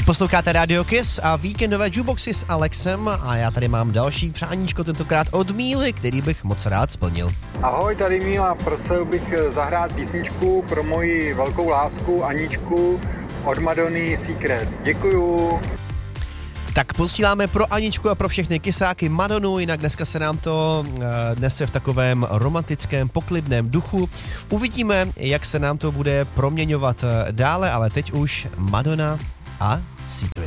Posloucháte Radio Kiss a víkendové jukeboxy s Alexem a já tady mám další přáníčko, tentokrát od Míly, který bych moc rád splnil. Ahoj, tady Míla, prosil bych zahrát písničku pro moji velkou lásku Aničku od Madony Secret. Děkuju. Tak posíláme pro Aničku a pro všechny kysáky Madonu, jinak dneska se nám to nese v takovém romantickém, poklidném duchu. Uvidíme, jak se nám to bude proměňovat dále, ale teď už Madonna a Secret.